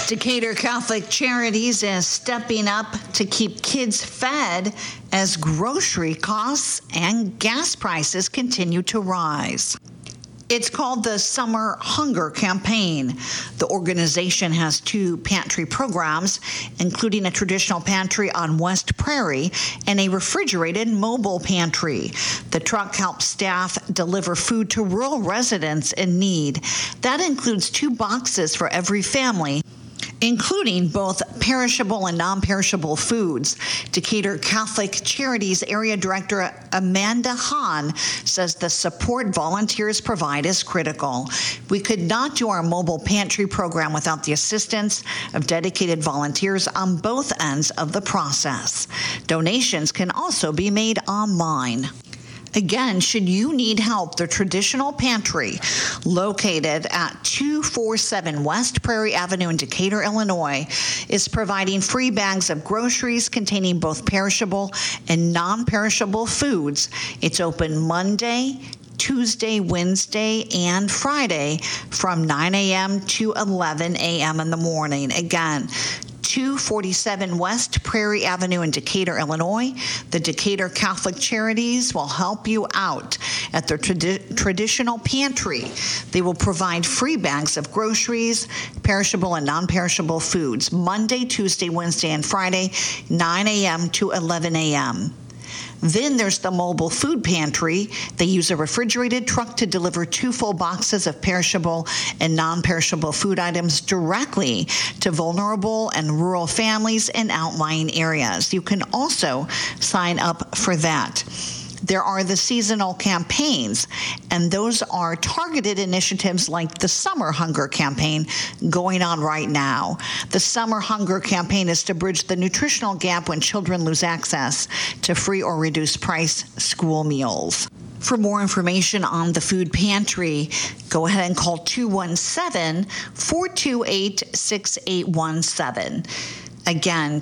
Decatur Catholic Charities is stepping up to keep kids fed as grocery costs and gas prices continue to rise. It's called the Summer Hunger Campaign. The organization has 2 pantry programs, including a traditional pantry on West Prairie and a refrigerated mobile pantry. The truck helps staff deliver food to rural residents in need. That includes 2 boxes for every family, including both perishable and non-perishable foods. Decatur Catholic Charities Area Director Amanda Hahn says the support volunteers provide is critical. We could not do our mobile pantry program without the assistance of dedicated volunteers on both ends of the process. Donations can also be made online. Again, should you need help, the traditional pantry, located at 247 West Prairie Avenue in Decatur, Illinois, is providing free bags of groceries containing both perishable and non-perishable foods. It's open Monday, Tuesday, Wednesday, and Friday from 9 a.m. to 11 a.m. in the morning. Again, 247 West Prairie Avenue in Decatur, Illinois. The Decatur Catholic Charities will help you out at their traditional pantry. They will provide free bags of groceries, perishable and non-perishable foods, Monday, Tuesday, Wednesday, and Friday, 9 a.m. to 11 a.m. Then there's the mobile food pantry. They use a refrigerated truck to deliver 2 full boxes of perishable and non-perishable food items directly to vulnerable and rural families in outlying areas. You can also sign up for that. There are the seasonal campaigns, and those are targeted initiatives like the Summer Hunger Campaign going on right now. The Summer Hunger Campaign is to bridge the nutritional gap when children lose access to free or reduced price school meals. For more information on the food pantry, go ahead and call 217-428-6817. Again,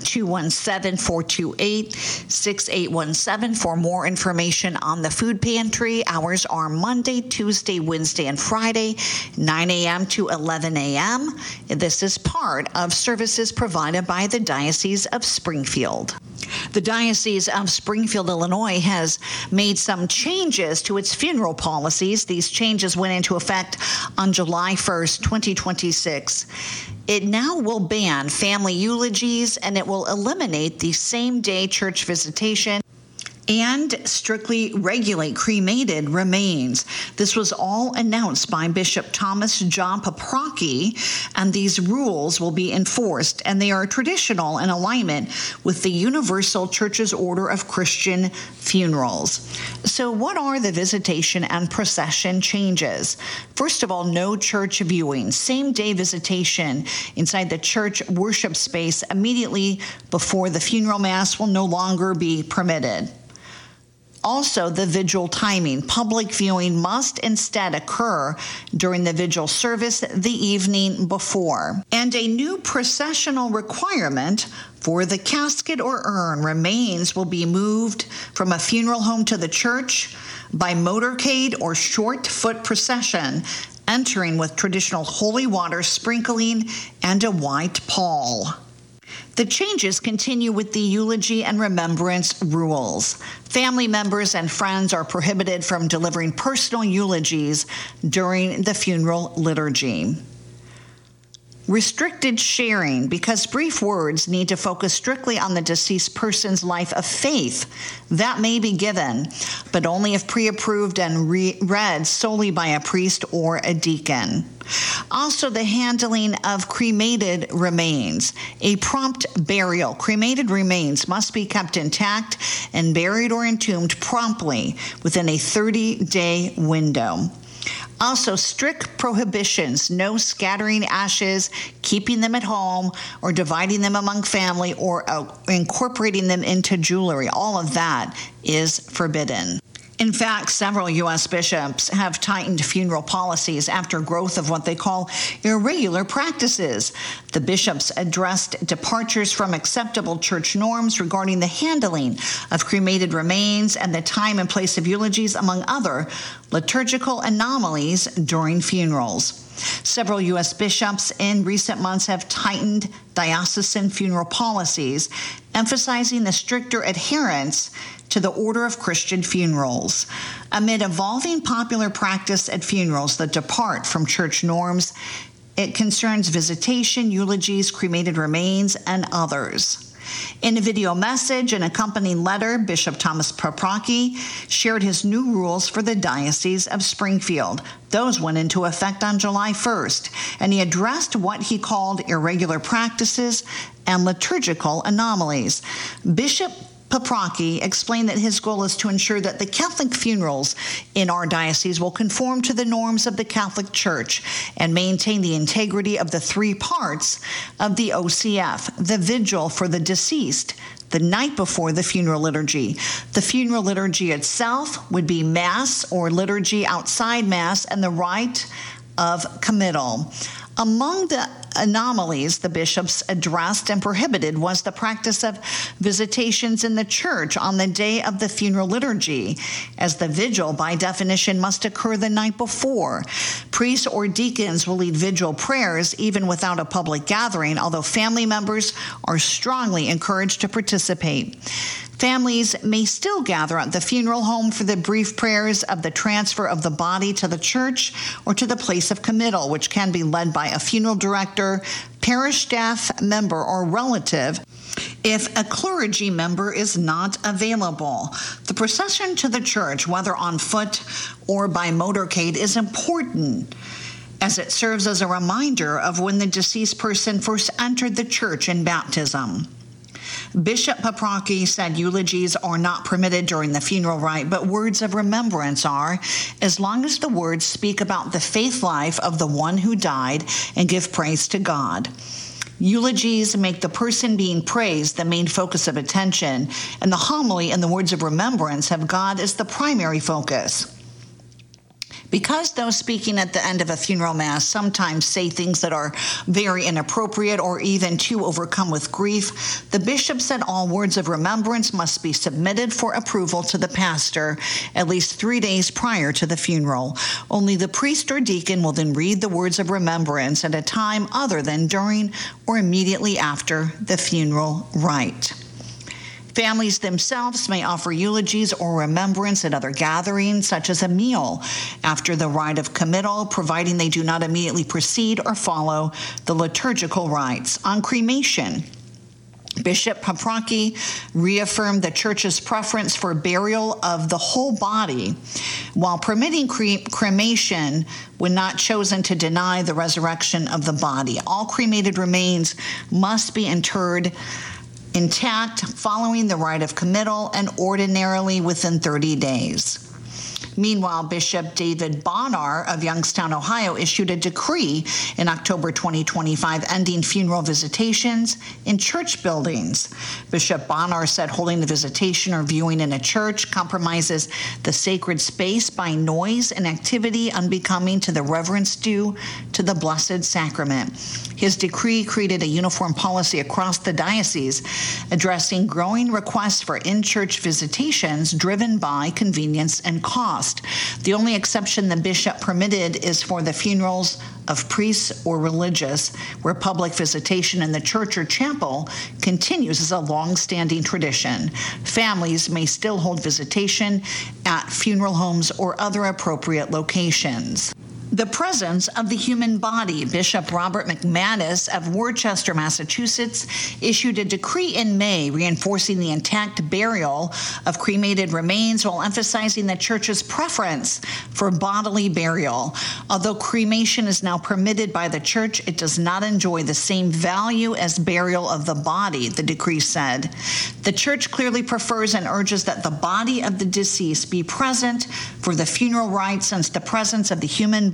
217-428-6817 for more information on the food pantry. Hours are Monday, Tuesday, Wednesday, and Friday, 9 a.m. to 11 a.m. This is part of services provided by the Diocese of Springfield. The Diocese of Springfield, Illinois, has made some changes to its funeral policies. These changes went into effect on July 1st, 2026. It now will ban family eulogies, and it will eliminate the same-day church visitation and strictly regulate cremated remains. This was all announced by Bishop Thomas John Paprocki, and these rules will be enforced, and they are traditional in alignment with the Universal Church's Order of Christian Funerals. So what are the visitation and procession changes? First of all, no church viewing. Same-day visitation inside the church worship space immediately before the funeral mass will no longer be permitted. Also, the vigil timing. Public viewing must instead occur during the vigil service the evening before. And a new processional requirement for the casket or urn remains will be moved from a funeral home to the church by motorcade or short foot procession, entering with traditional holy water sprinkling and a white pall. The changes continue with the eulogy and remembrance rules. Family members and friends are prohibited from delivering personal eulogies during the funeral liturgy. Restricted sharing, because brief words need to focus strictly on the deceased person's life of faith. That may be given, but only if pre-approved and read solely by a priest or a deacon. Also, the handling of cremated remains. A prompt burial. Cremated remains must be kept intact and buried or entombed promptly within a 30-day window. Also, strict prohibitions, no scattering ashes, keeping them at home, or dividing them among family, or incorporating them into jewelry. All of that is forbidden. In fact, several U.S. bishops have tightened funeral policies after growth of what they call irregular practices. The bishops addressed departures from acceptable church norms regarding the handling of cremated remains and the time and place of eulogies, among other liturgical anomalies during funerals. Several U.S. bishops in recent months have tightened diocesan funeral policies, emphasizing the stricter adherence to the order of Christian funerals. Amid evolving popular practice at funerals that depart from church norms, it concerns visitation, eulogies, cremated remains, and others. In a video message and accompanying letter, Bishop Thomas Paprocki shared his new rules for the Diocese of Springfield. Those went into effect on July 1st, and he addressed what he called irregular practices and liturgical anomalies. Bishop Paprocki explained that his goal is to ensure that the Catholic funerals in our diocese will conform to the norms of the Catholic Church and maintain the integrity of the three parts of the OCF: the vigil for the deceased, the night before the funeral liturgy. The funeral liturgy itself would be Mass or liturgy outside Mass, and the rite of committal. Among the anomalies the bishops addressed and prohibited was the practice of visitations in the church on the day of the funeral liturgy, as the vigil, by definition, must occur the night before. Priests or deacons will lead vigil prayers even without a public gathering, although family members are strongly encouraged to participate. Families may still gather at the funeral home for the brief prayers of the transfer of the body to the church or to the place of committal, which can be led by a funeral director, parish staff member, or relative if a clergy member is not available. The procession to the church, whether on foot or by motorcade, is important, as it serves as a reminder of when the deceased person first entered the church in baptism. Bishop Paprocki said eulogies are not permitted during the funeral rite, but words of remembrance are, as long as the words speak about the faith life of the one who died and give praise to God. Eulogies make the person being praised the main focus of attention, and the homily and the words of remembrance have God as the primary focus. Because those speaking at the end of a funeral mass sometimes say things that are very inappropriate or even too overcome with grief, the bishop said all words of remembrance must be submitted for approval to the pastor at least 3 days prior to the funeral. Only the priest or deacon will then read the words of remembrance at a time other than during or immediately after the funeral rite. Families themselves may offer eulogies or remembrance at other gatherings, such as a meal after the rite of committal, providing they do not immediately precede or follow the liturgical rites. On cremation, Bishop Paprocki reaffirmed the Church's preference for burial of the whole body, while permitting cremation when not chosen to deny the resurrection of the body. All cremated remains must be interred intact following the rite of committal and ordinarily within 30 days. Meanwhile, Bishop David Bonar of Youngstown, Ohio, issued a decree in October 2025 ending funeral visitations in church buildings. Bishop Bonar said holding the visitation or viewing in a church compromises the sacred space by noise and activity unbecoming to the reverence due to the Blessed Sacrament. His decree created a uniform policy across the diocese, addressing growing requests for in-church visitations driven by convenience and cost. The only exception the bishop permitted is for the funerals of priests or religious, where public visitation in the church or chapel continues as a long-standing tradition. Families may still hold visitation at funeral homes or other appropriate locations. The presence of the human body. Bishop Robert McManus of Worcester, Massachusetts, issued a decree in May reinforcing the intact burial of cremated remains while emphasizing the Church's preference for bodily burial. Although cremation is now permitted by the Church, it does not enjoy the same value as burial of the body, the decree said. The Church clearly prefers and urges that the body of the deceased be present for the funeral rite, since the presence of the human body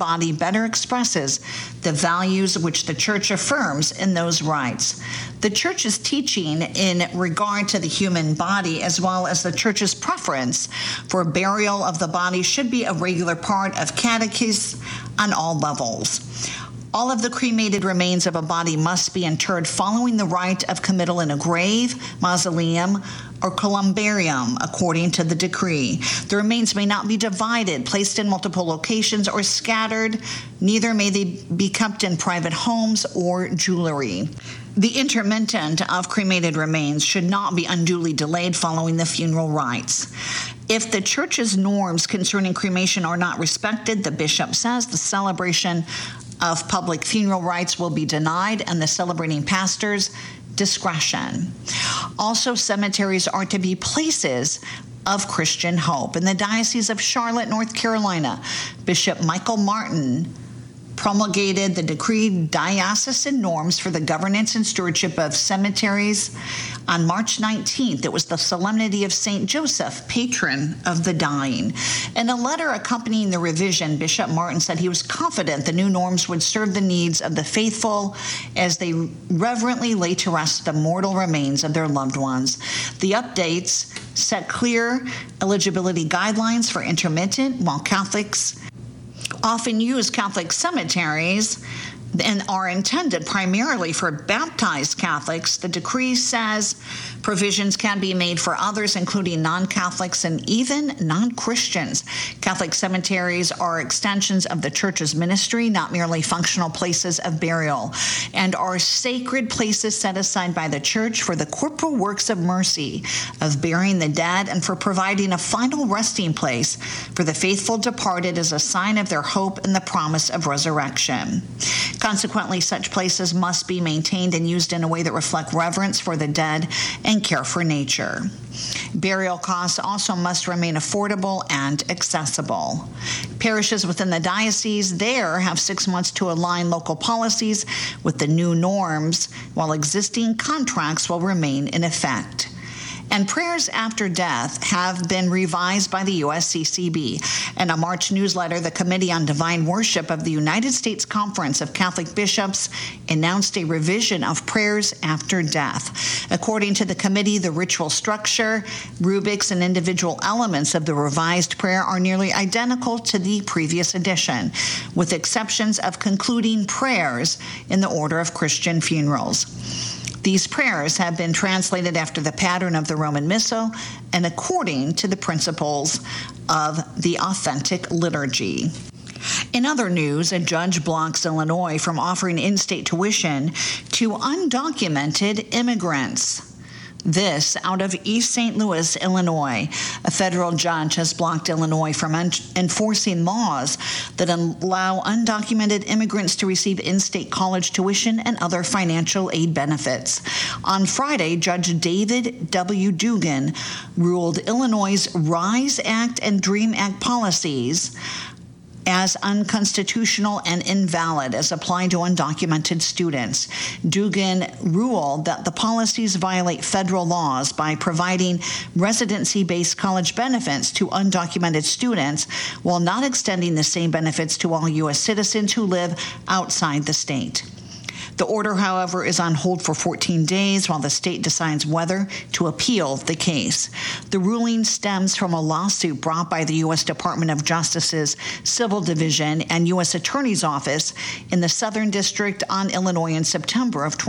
body better expresses the values which the Church affirms in those rites. The Church's teaching in regard to the human body, as well as the Church's preference for burial of the body, should be a regular part of catechesis on all levels. All of the cremated remains of a body must be interred following the rite of committal in a grave, mausoleum, or columbarium, according to the decree. The remains may not be divided, placed in multiple locations, or scattered. Neither may they be kept in private homes or jewelry. The interment of cremated remains should not be unduly delayed following the funeral rites. If the Church's norms concerning cremation are not respected, the bishop says the celebration of public funeral rites will be denied, and the celebrating pastor's discretion. Also, cemeteries are to be places of Christian hope. In the Diocese of Charlotte, North Carolina, Bishop Michael Martin promulgated the decreed diocesan norms for the governance and stewardship of cemeteries on March 19th. It was the solemnity of St. Joseph, patron of the dying. In a letter accompanying the revision, Bishop Martin said he was confident the new norms would serve the needs of the faithful as they reverently lay to rest the mortal remains of their loved ones. The updates set clear eligibility guidelines for interment, while Catholics often use Catholic cemeteries and are intended primarily for baptized Catholics. The decree says provisions can be made for others, including non-Catholics and even non-Christians. Catholic cemeteries are extensions of the Church's ministry, not merely functional places of burial, and are sacred places set aside by the Church for the corporal works of mercy, of burying the dead, and for providing a final resting place for the faithful departed as a sign of their hope in the promise of resurrection. Consequently, such places must be maintained and used in a way that reflect reverence for the dead and care for nature. Burial costs also must remain affordable and accessible. Parishes within the diocese there have 6 months to align local policies with the new norms, while existing contracts will remain in effect. And prayers after death have been revised by the USCCB. In a March newsletter, the Committee on Divine Worship of the United States Conference of Catholic Bishops announced a revision of prayers after death. According to the committee, the ritual structure, rubrics, and individual elements of the revised prayer are nearly identical to the previous edition, with exceptions of concluding prayers in the order of Christian funerals. These prayers have been translated after the pattern of the Roman Missal and according to the principles of the authentic liturgy. In other news, a judge blocks Illinois from offering in-state tuition to undocumented immigrants. This out of East St. Louis, Illinois. A federal judge has blocked Illinois from enforcing laws that allow undocumented immigrants to receive in-state college tuition and other financial aid benefits. On Friday, Judge David W. Dugan ruled Illinois' RISE Act and DREAM Act policies as unconstitutional and invalid as applied to undocumented students. Dugan ruled that the policies violate federal laws by providing residency-based college benefits to undocumented students while not extending the same benefits to all U.S. citizens who live outside the state. The order, however, is on hold for 14 days while the state decides whether to appeal the case. The ruling stems from a lawsuit brought by the U.S. Department of Justice's Civil Division and U.S. Attorney's Office in the Southern District on Illinois in September of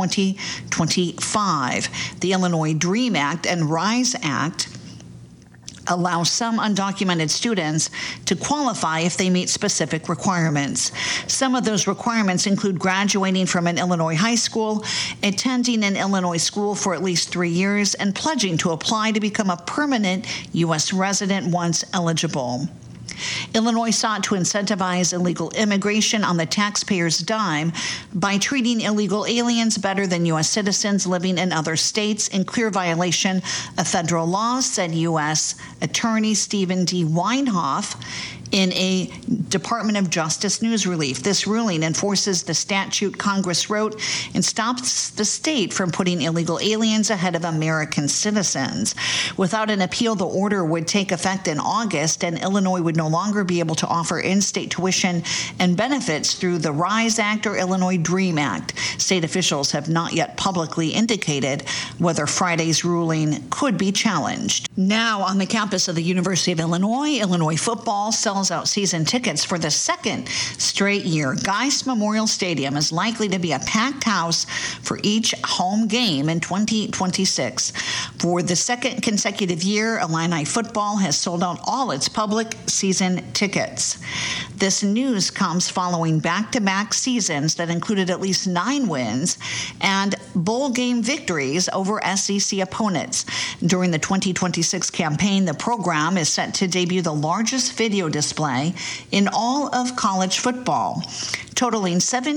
2025. The Illinois DREAM Act and RISE Act allow some undocumented students to qualify if they meet specific requirements. Some of those requirements include graduating from an Illinois high school, attending an Illinois school for at least 3 years, and pledging to apply to become a permanent U.S. resident once eligible. Illinois sought to incentivize illegal immigration on the taxpayer's dime by treating illegal aliens better than U.S. citizens living in other states in clear violation of federal laws, said U.S. Attorney Stephen D. Weinhoff In a Department of Justice news release, this ruling enforces the statute Congress wrote and stops the state from putting illegal aliens ahead of American citizens. Without an appeal, the order would take effect in August, and Illinois would no longer be able to offer in-state tuition and benefits through the RISE Act or Illinois DREAM Act. State officials have not yet publicly indicated whether Friday's ruling could be challenged. Now, on the campus of the University of Illinois, Illinois football sells out season tickets for the second straight year. Geist Memorial Stadium is likely to be a packed house for each home game in 2026. For the second consecutive year, Illini football has sold out all its public season tickets. This news comes following back-to-back seasons that included at least 9 wins and bowl game victories over SEC opponents. During the 2026 campaign, the program is set to debut the largest video display in all of college football, totaling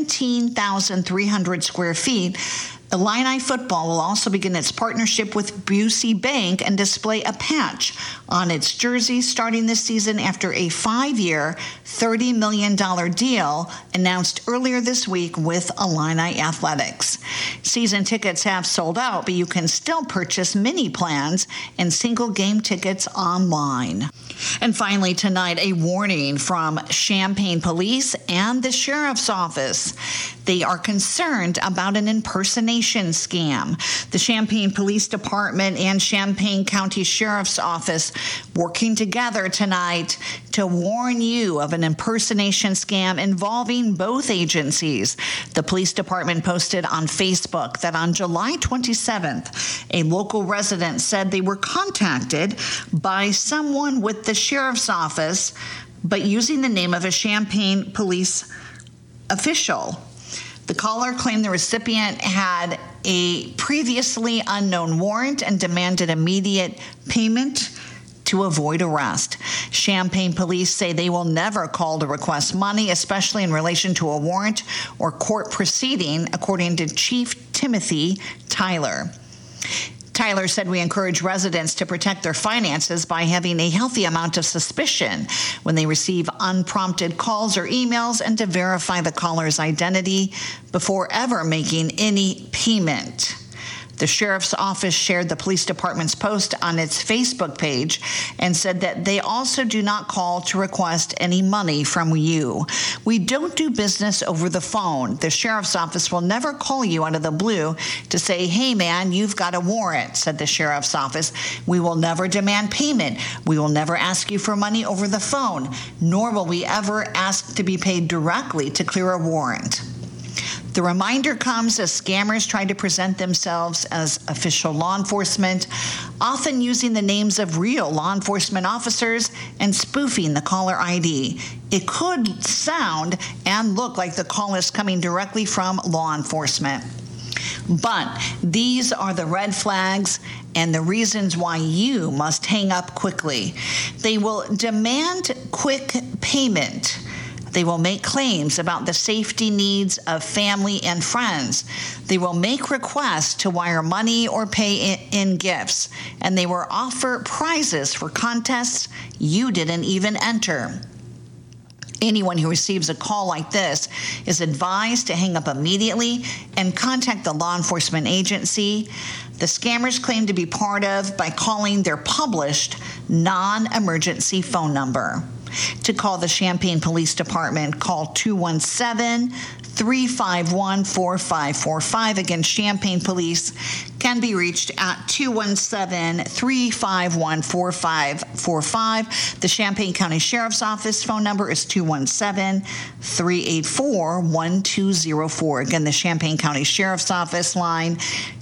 17,300 square feet. Illini football will also begin its partnership with Busey Bank and display a patch on its jersey starting this season after a 5-year, $30 million deal announced earlier this week with Illini Athletics. Season tickets have sold out, but you can still purchase mini plans and single game tickets online. And finally tonight, a warning from Champaign Police and the Sheriff's Office. They are concerned about an impersonation scam. The Champaign Police Department and Champaign County Sheriff's Office working together tonight to warn you of an impersonation scam involving both agencies. The police department posted on Facebook that on July 27th, a local resident said they were contacted by someone with the sheriff's office, but using the name of a Champaign police official. The caller claimed the recipient had a previously unknown warrant and demanded immediate payment to avoid arrest. Champaign police say they will never call to request money, especially in relation to a warrant or court proceeding, according to Chief Timothy Tyler. Tyler said, "We encourage residents to protect their finances by having a healthy amount of suspicion when they receive unprompted calls or emails and to verify the caller's identity before ever making any payment." The sheriff's office shared the police department's post on its Facebook page and said that they also do not call to request any money from you. "We don't do business over the phone. The sheriff's office will never call you out of the blue to say, 'Hey man, you've got a warrant,'" said the sheriff's office. "We will never demand payment. We will never ask you for money over the phone, nor will we ever ask to be paid directly to clear a warrant." The reminder comes as scammers try to present themselves as official law enforcement, often using the names of real law enforcement officers and spoofing the caller ID. It could sound and look like the call is coming directly from law enforcement. But these are the red flags and the reasons why you must hang up quickly. They will demand quick payment. They will make claims about the safety needs of family and friends. They will make requests to wire money or pay in gifts. And they will offer prizes for contests you didn't even enter. Anyone who receives a call like this is advised to hang up immediately and contact the law enforcement agency the scammers claim to be part of by calling their published non-emergency phone number. To call the Champaign Police Department, call 217-351-4545. Again, Champaign Police can be reached at 217-351-4545. The Champaign County Sheriff's Office phone number is 217-384-1204. Again, the Champaign County Sheriff's Office line,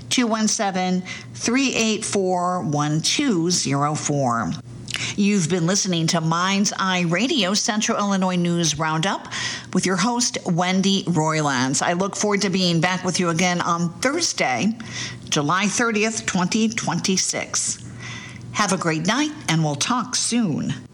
217-384-1204. You've been listening to Mind's Eye Radio, Central Illinois News Roundup, with your host, Wendy Roylands. I look forward to being back with you again on Thursday, July 30th, 2026. Have a great night, and we'll talk soon.